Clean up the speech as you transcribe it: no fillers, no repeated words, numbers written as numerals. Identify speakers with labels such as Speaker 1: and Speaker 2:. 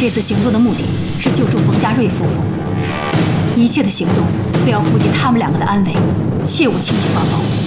Speaker 1: 这次行动的目的是救助冯家瑞夫妇，一切的行动都要顾及他们两个的安危，切勿轻举妄动。